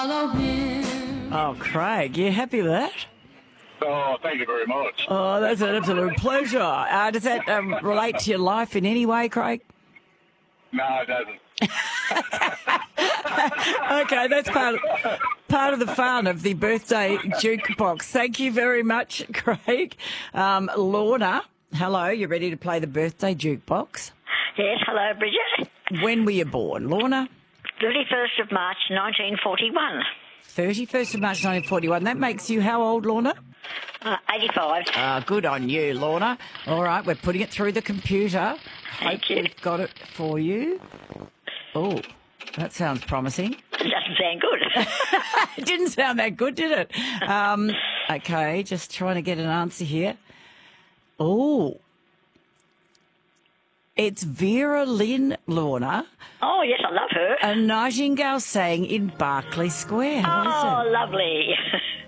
Oh, Craig, you happy with that? Oh, thank you very much. Oh, that's an absolute pleasure. Does that relate to your life in any way, Craig? No, it doesn't. Okay, that's part of the fun of the birthday jukebox. Thank you very much, Craig. Lorna, hello, you ready to play the birthday jukebox? Yes, hello, Bridget. When were you born, Lorna? 31st of March, 1941. 31st of March 1941. That makes you how old, Lorna? 85. Good on you, Lorna. All right, we're putting it through the computer. Thank you. We've got it for you. Oh, that sounds promising. It doesn't sound good. It didn't sound that good, did it? Okay, just trying to get an answer here. Oh, it's Vera Lynn, Lorna. Oh, yes, I love her. A nightingale sang in Berkeley Square. How is Oh, it? lovely.